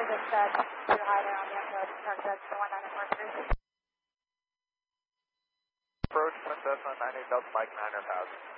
dispatch to Highland on the road, Cessna 1943. Approach Cessna 98 Delta Mike 9,000.